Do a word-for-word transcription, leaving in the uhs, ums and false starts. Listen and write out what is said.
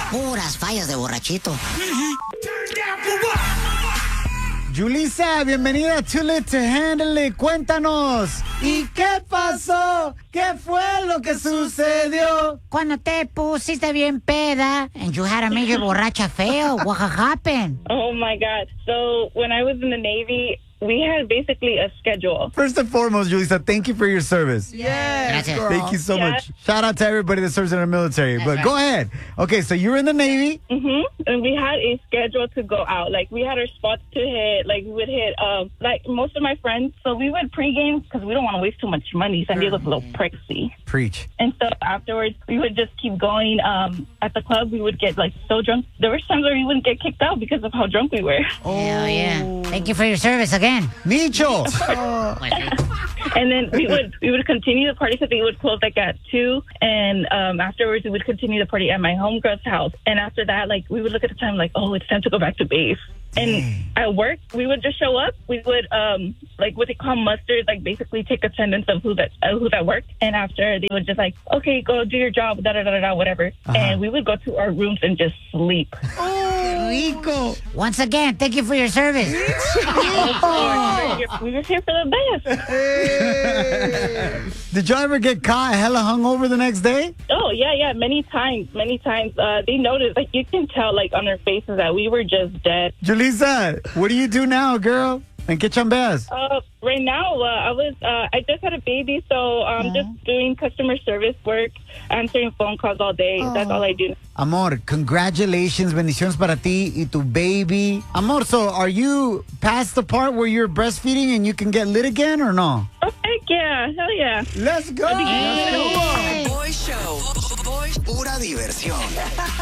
Puras fallas de borrachito. Julissa, bienvenida a Too Lit to Handle It. Cuéntanos. ¿Y qué pasó? ¿Qué fue lo que sucedió? Cuando te pusiste bien peda and you had a major borracha fail, what happened? Oh my God. So when I was in the Navy, we had basically a schedule. First and foremost, Julissa, thank you for your service. Yes, girl. Thank you so Yeah. much. Shout out to everybody that serves in our military. That's but right. go ahead. Okay, so you were in the Navy. hmm And we had a schedule to go out. Like, we had our spots to hit. Like, we would hit, um, like, most of my friends. So we would pregame because we don't want to waste too much money. San Diego's a little pricey. Preach. And so afterwards, we would just keep going. Um, at the club, we would get, like, so drunk. There were times where we wouldn't get kicked out because of how drunk we were. Hell yeah. Thank you for your service again. Micho. And then we would we would continue the party, so they would close like at two, and um, afterwards we would continue the party at my homegirl's house. And after that, like we would look at the time, like, oh, it's time to go back to base. And at work, we would just show up. We would um like what they call mustard, like basically take attendance of who that uh, who that worked. And after they would just like, okay, go do your job, da da da da, whatever. Uh-huh. And we would go to our rooms and just sleep. Rico. Once again, thank you for your service. We were here for the best. Did y'all ever get caught hella hungover the next day? Oh, yeah, yeah, many times, many times. Uh, they noticed, like, you can tell, like, on their faces that we were just dead. Julissa, what do you do now, girl? And qué chambeas? Uh, right now, uh, I was, uh, I just had a baby, so I'm just doing customer service work, answering phone calls all day. That's all I do. Amor, congratulations, bendiciones para ti y tu baby. Amor, so are you past the part where you're breastfeeding and you can get lit again or no? Oh, heck yeah, hell yeah. Let's go. Hey. Boy Show. Boy, pura diversión.